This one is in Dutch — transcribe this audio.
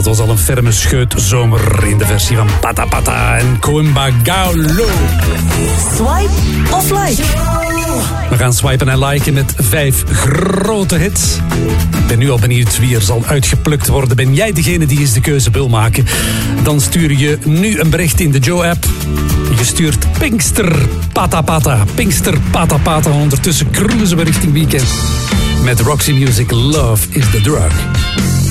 dat was al een ferme scheutzomer in de versie van Pata Pata en Coimba Gaulo. Swipe of like. We gaan swipen en liken met 5 grote hits. Ik ben nu al benieuwd wie er zal uitgeplukt worden. Ben jij degene die eens de keuze wil maken? Dan stuur je nu een bericht in de Joe-app. Je stuurt Pinkster Pata Pata. Pinkster Pata Pata. Ondertussen cruisen we richting weekend. Met Roxy Music, Love is the Drug.